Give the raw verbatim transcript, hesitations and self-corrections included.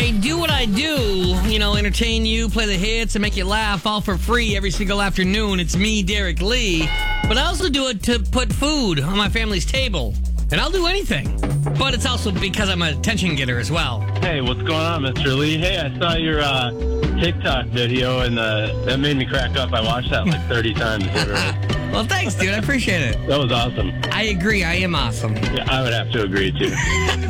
I do what I do, you know, entertain you, play the hits, and make you laugh all for free every single afternoon. It's me, Derek Lee. But I also do it to put food on my family's table. And I'll do anything. But it's also because I'm an attention getter as well. Hey, what's going on, Mister Lee? Hey, I saw your uh, TikTok video, and uh, that made me crack up. I watched that like thirty times. Well, thanks, dude. I appreciate it. That was awesome. I agree. I am awesome. Yeah, I would have to agree, too.